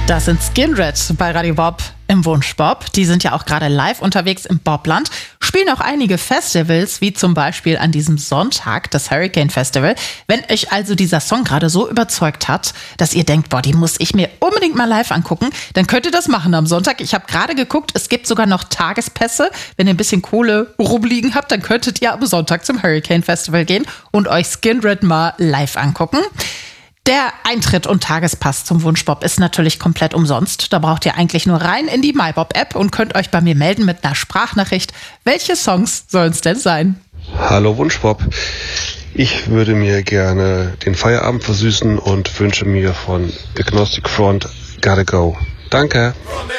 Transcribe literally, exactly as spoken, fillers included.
Das sind Skinred bei Radio Bob im Wunschbob. Die sind ja auch gerade live unterwegs im Bobland, spielen auch einige Festivals, wie zum Beispiel an diesem Sonntag, das Hurricane Festival. Wenn euch also dieser Song gerade so überzeugt hat, dass ihr denkt, boah, die muss ich mir unbedingt mal live angucken, dann könnt ihr das machen am Sonntag. Ich habe gerade geguckt, es gibt sogar noch Tagespässe. Wenn ihr ein bisschen Kohle rumliegen habt, dann könntet ihr am Sonntag zum Hurricane Festival gehen und euch Skinred mal live angucken. Der Eintritt und Tagespass zum Wunschbob ist natürlich komplett umsonst. Da braucht ihr eigentlich nur rein in die MyBob-App und könnt euch bei mir melden mit einer Sprachnachricht. Welche Songs sollen es denn sein? Hallo Wunschbob. Ich würde mir gerne den Feierabend versüßen und wünsche mir von Agnostic Front Gotta Go. Danke.